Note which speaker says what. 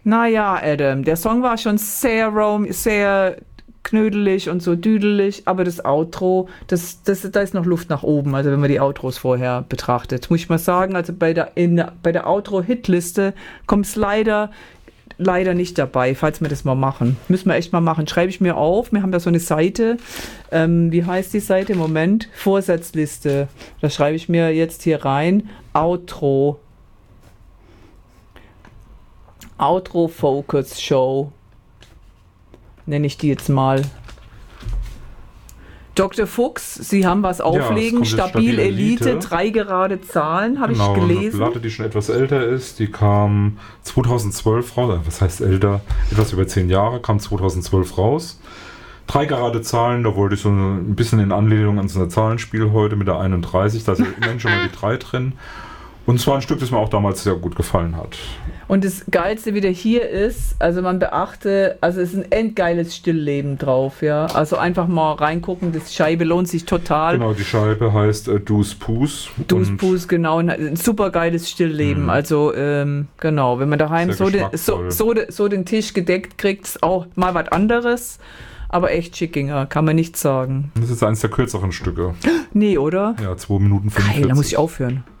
Speaker 1: Naja, Adam, der Song war schon sehr knödelig und so düdelig, aber das Outro, da ist noch Luft nach oben, also wenn man die Outros vorher betrachtet. Muss ich mal sagen, also bei der Outro-Hitliste kommt es leider nicht dabei, falls wir das mal machen. Müssen wir echt mal machen. Schreibe ich mir auf. Wir haben da so eine Seite. Wie heißt die Seite? Moment. Vorsatzliste. Da schreibe ich mir jetzt hier rein. Outro Focus Show. Nenne ich die jetzt mal. Dr. Fuchs, Sie haben was auflegen, Stabil Elite, 3 gerade Zahlen, habe ich gelesen.
Speaker 2: Eine Platte, die schon etwas älter ist, die kam 2012 raus, was heißt älter, etwas über 10 Jahre, kam 2012 raus. 3 gerade Zahlen, da wollte ich so ein bisschen in Anlehnung an so ein Zahlenspiel heute mit der 31, da ist immerhin schon mal die 3 drin. Und zwar ein Stück, das mir auch damals sehr gut gefallen hat.
Speaker 1: Und das Geilste wieder hier ist, also man beachte, also es ist ein endgeiles Stillleben drauf, ja. Also einfach mal reingucken, das Scheibe lohnt sich total.
Speaker 2: Genau, die Scheibe heißt Deuce Pus.
Speaker 1: Deuce Pus, genau, ein super geiles Stillleben. Also genau, wenn man daheim so den Tisch gedeckt kriegt, ist auch mal was anderes. Aber echt Schickinger, kann man nicht sagen.
Speaker 2: Das ist eines der kürzeren Stücke.
Speaker 1: Nee, oder?
Speaker 2: Ja, 2 Minuten 45.
Speaker 1: Geil, da muss ich aufhören.